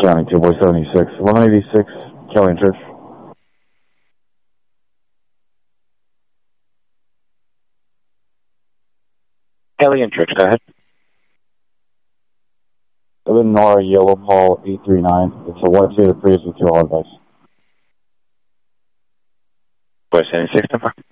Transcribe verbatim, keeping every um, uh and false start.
County two boy seventy-six, eleven eighty-six, Kelly and Church. Kelly and Church, go ahead. seven Nora Yellow Paul eight three nine. It's a white Toyota Prius with two all advice. Boy seventy-six, number.